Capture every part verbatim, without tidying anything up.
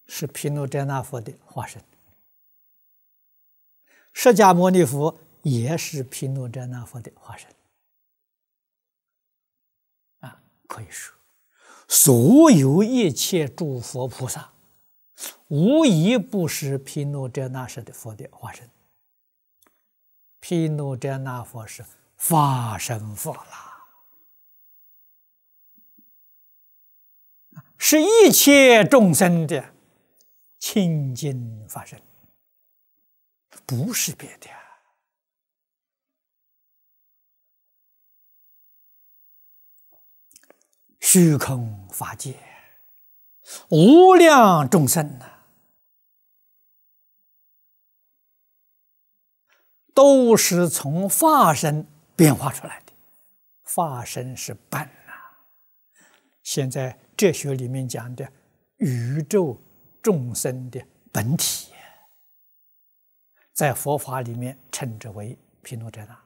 是毗卢遮那佛的化身，释迦牟尼佛也是毗卢遮那佛的化身。啊，可以说，所有一切诸佛菩萨，无一不是毗卢遮那识的佛的化身。毗卢遮那佛是法身佛了，是一切众生的清净法身，不是别的。虚空法界，无量众生呐、啊，都是从法身变化出来的。法身是本啊，现在哲学里面讲的宇宙众生的本体，在佛法里面称之为毗卢遮那。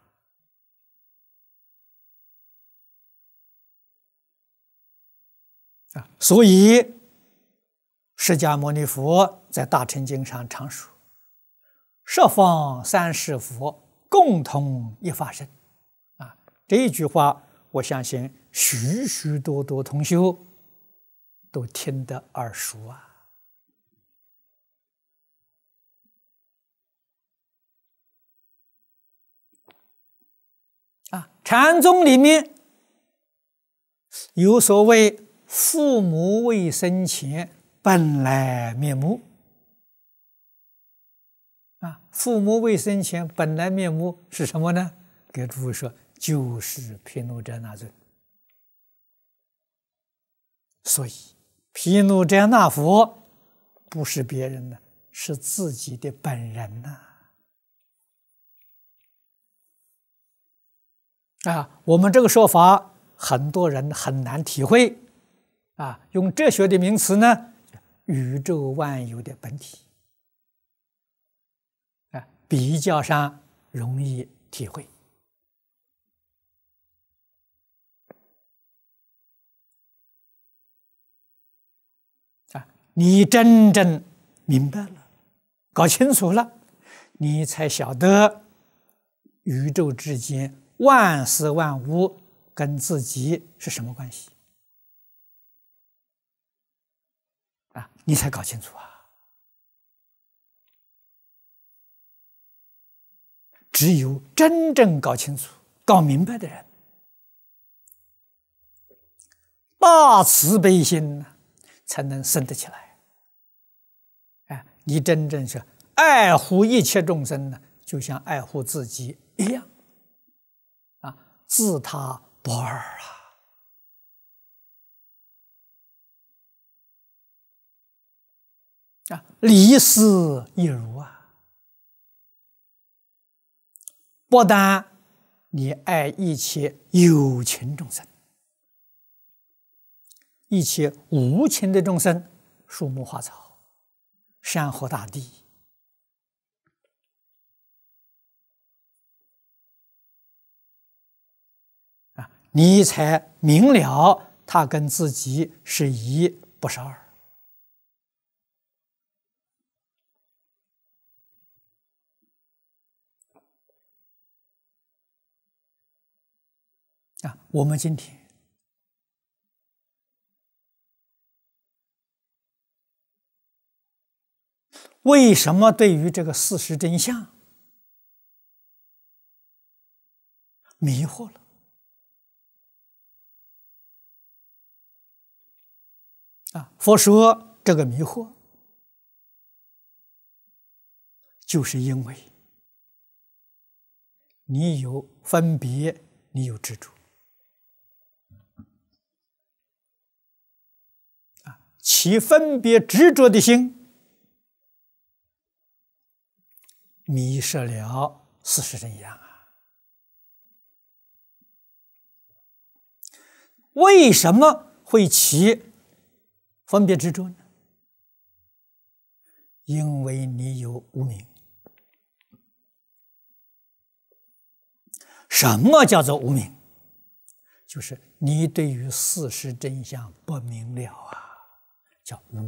啊，所以释迦牟尼佛在大乘经上常说：“十方三世佛共同一法身。”啊，这一句话，我相信许许多多同修都听得耳熟啊。啊，禅宗里面有所谓父母未生前本来面目。啊，父母未生前本来面目是什么呢？给诸位说，就是毗卢遮那尊。所以毗卢遮那佛不是别人的，是自己的本人呐。啊，我们这个说法很多人很难体会。啊，用哲学的名词呢，宇宙万有的本体。啊，比较上容易体会。啊，你真正明白了，搞清楚了，你才晓得宇宙之间万事万物跟自己是什么关系。啊，你才搞清楚啊！只有真正搞清楚、搞明白的人，大慈悲心呢，才能生得起来。哎，你真正是爱护一切众生呢，就像爱护自己一样，啊，自他不二啊。啊，离事一如啊！不但你爱一切有情众生，一切无情的众生，树木花草、山河大地，啊，你才明了他跟自己是一，不是二。啊，我们今天为什么对于这个事实真相迷惑了？啊，佛说这个迷惑，就是因为你有分别，你有执着。起分别执着的心，迷失了事实真相啊！为什么会起分别执着呢？因为你有无明。什么叫做无明？就是你对于事实真相不明了啊，叫无明。